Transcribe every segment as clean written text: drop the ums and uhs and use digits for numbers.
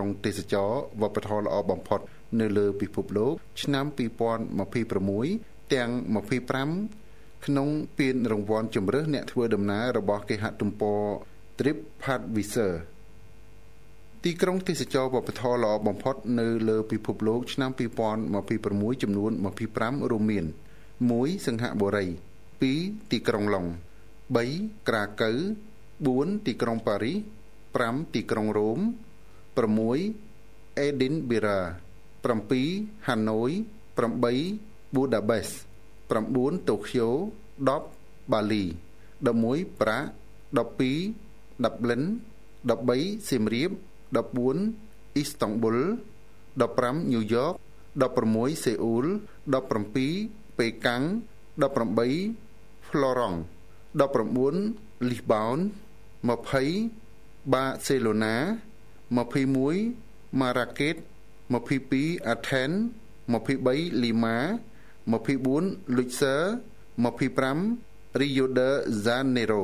ទេសចរវប្បធម៌ល្អបំផុតនៅលើពិភពលោកឆ្នាំ2026ទាំង25ក្នុងពានរង្វាន់ជម្រើសអ្នកធ្វើដំណើររបស់គេហទំព័រ TripAdvisor ទីក្រុងទេសចរវប្បធម៌ល្អបំផុតនៅលើពិភពលោកឆ្នាំ2026ចំនួន25រួមមាន1សិង្ហបុរី2ទីក្រុងឡុង3ក្រាកូវ4ទីក្រុងប៉ារីស5ទីក្រុងរ៉ូម6អេឌីនប៊ីរ៉ា7ហាណូយ8ប៊ូដាបេស្ត9តូក្យូ10បាលី11ប្រាក់12ដាប់លិន13សៀមរាប14អ៊ីស្តង់ប៊ុល15ញូវយ៉ក16សេអ៊ូល17ប៉េកាំង18ហ្វ្លរង់19លីសបោន20បាសេឡូណា21ម៉ារ៉ាកេត22អាថែន23លីម៉ា24លុចសឺ25រីយ៉ូដឺហ្សាណេរ៉ូ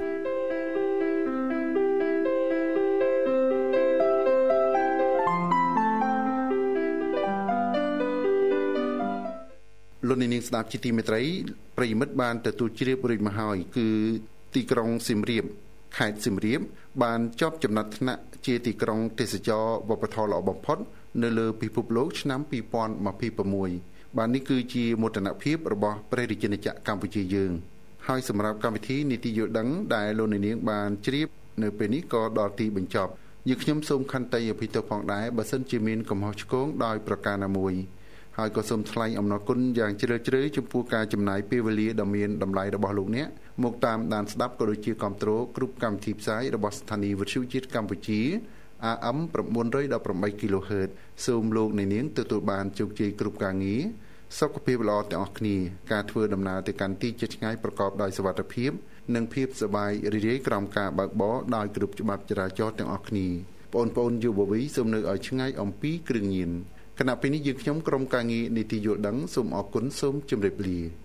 លោកនាងស្ដាប់ជាទីមេត្រីប្រិយមិត្តបានទទួលជ្រាបរួចមកហើយគឺទីក្រុងសៀមរាបខេត្តសៀមរាបបានជាប់ចំណាត់ថ្នាក់ជាទីក្រុងទេសចរវប្បធម៌ល្អបំផុតនៅលើពិភពលោកឆ្នាំ2026បាទនេះគឺជាមោទនភាពរបស់ព្រះរាជាណាចក្រកម្ពុជាយើងហើយសម្រាប់កម្មវិធីនីតិយល់ដឹងដែលលោកនាងបានជ្រាបនៅពេលនេះក៏ដល់ទីបញ្ចប់យើងខ្ញុំសូមខន្តីអភ័យទោសផងដែរបើសិនជាមានកំហុសឆ្គងដោយប្រការណាមួយហើយក៏សូមថ្លែងអំណរគុណយ៉ាងជ្រាលជ្រៅចំពោះការចំណាយពេលវេលាដ៏មានតម្លៃរបស់លោកអ្នកមកតាមដានស្ដាប់ក៏ដូចជាគាំទ្រគ្រប់កម្មវិធីផ្សាយរបស់ស្ថានីយ៍វិទ្យុជាតិកម្ពុជា AM 918 kHz សូមលោកអ្នកនាងទទួលបានជោគជ័យគ្រប់ការងារសុខភាពល្អទាំងអស់គ្នាការធ្វើដំណើរទៅកាន់ទីជិតឆ្ងាយប្រកបដោយសុវត្ថិភាពនិងភាពសប្បាយរីករាយក្រោមការបើកបរដោយគ្រប់ច្បាប់ចរាចរណ៍ទាំងអស់គ្នាបងប្អូនយុវវ័យសូមនៅឲ្យឆ្ងាយអំពីគ្រឿងញៀនគណៈពេលនេះយើងខ្ញុំក្រុមការងារនីតិយល់ដឹងសូមអរគុណសូមជម្រាបលា